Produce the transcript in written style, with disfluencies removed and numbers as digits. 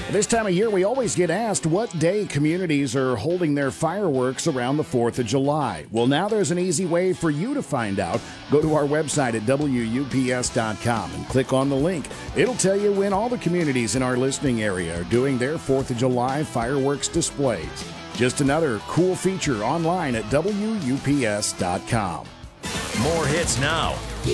This time of year, we always get asked what day communities are holding their fireworks around the 4th of July. Well, now there's an easy way for you to find out. Go to our website at WUPS.com and click on the link. It'll tell you when all the communities in our listening area are doing their 4th of July fireworks displays. Just another cool feature online at WUPS.com. More hits now